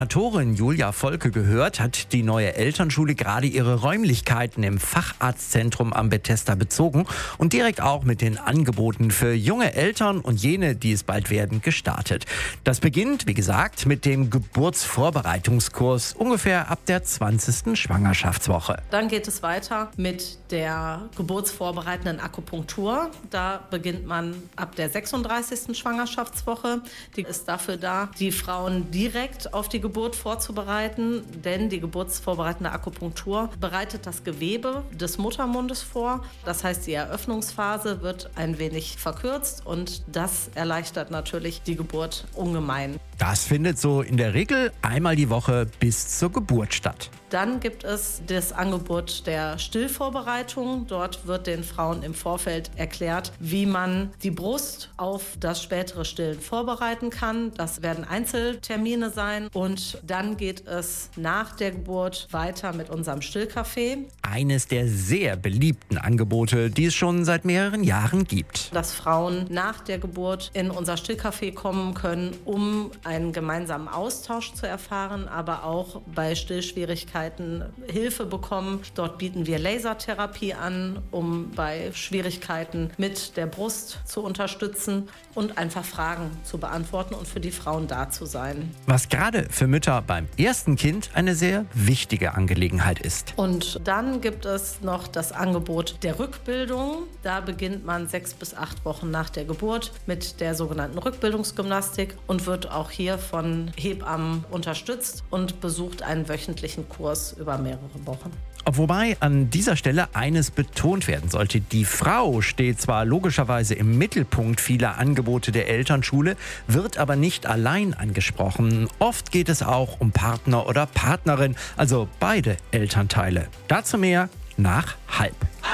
Senatorin Julia Volke gehört, hat die neue Elternschule gerade ihre Räumlichkeiten im Facharztzentrum am Bethesda bezogen und direkt auch mit den Angeboten für junge Eltern und jene, die es bald werden, gestartet. Das beginnt, wie gesagt, mit dem Geburtsvorbereitungskurs ungefähr ab der 20. Schwangerschaftswoche. Dann geht es weiter mit der geburtsvorbereitenden Akupunktur. Da beginnt man ab der 36. Schwangerschaftswoche. Die ist dafür da, die Frauen direkt auf die Geburt vorzubereiten, denn die geburtsvorbereitende Akupunktur bereitet das Gewebe des Muttermundes vor. Das heißt, die Eröffnungsphase wird ein wenig verkürzt und das erleichtert natürlich die Geburt ungemein. Das findet so in der Regel einmal die Woche bis zur Geburt statt. Dann gibt es das Angebot der Stillvorbereitung. Dort wird den Frauen im Vorfeld erklärt, wie man die Brust auf das spätere Stillen vorbereiten kann. Das werden Einzeltermine sein. Und dann geht es nach der Geburt weiter mit unserem Stillcafé. Eines der sehr beliebten Angebote, die es schon seit mehreren Jahren gibt. Dass Frauen nach der Geburt in unser Stillcafé kommen können, um einen gemeinsamen Austausch zu erfahren, aber auch bei Stillschwierigkeiten Hilfe bekommen. Dort bieten wir Lasertherapie an, um bei Schwierigkeiten mit der Brust zu unterstützen und einfach Fragen zu beantworten und für die Frauen da zu sein. Was gerade für Mütter beim ersten Kind eine sehr wichtige Angelegenheit ist. Und dann gibt es noch das Angebot der Rückbildung. Da beginnt man 6 bis 8 Wochen nach der Geburt mit der sogenannten Rückbildungsgymnastik und wird auch hier von Hebammen unterstützt und besucht einen wöchentlichen Kurs über mehrere Wochen. Wobei an dieser Stelle eines betont werden sollte. Die Frau steht zwar logischerweise im Mittelpunkt vieler Angebote der Elternschule, wird aber nicht allein angesprochen. Oft geht es auch um Partner oder Partnerin, also beide Elternteile. Dazu mehr nach halb.